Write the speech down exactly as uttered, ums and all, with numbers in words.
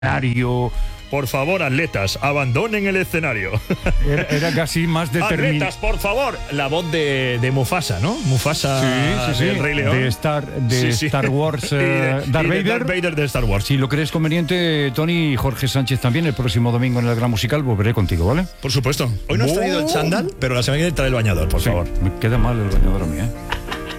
escenario. Por favor, atletas, abandonen el escenario. Era, era casi más determinado. Atletas, por favor. La voz de, de Mufasa, ¿no? Mufasa sí, sí, sí. del Rey León. De Star, de sí, sí. Star Wars, uh, y de, Darth, y de Vader. Darth Vader de Star Wars. Si lo crees conveniente, Tony y Jorge Sánchez también, el próximo domingo en el Gran Musical, volveré contigo, ¿vale? Por supuesto. Hoy no has traído el chándal, pero la semana que viene trae el bañador, por sí, favor. Me queda mal el bañador a mí, ¿eh?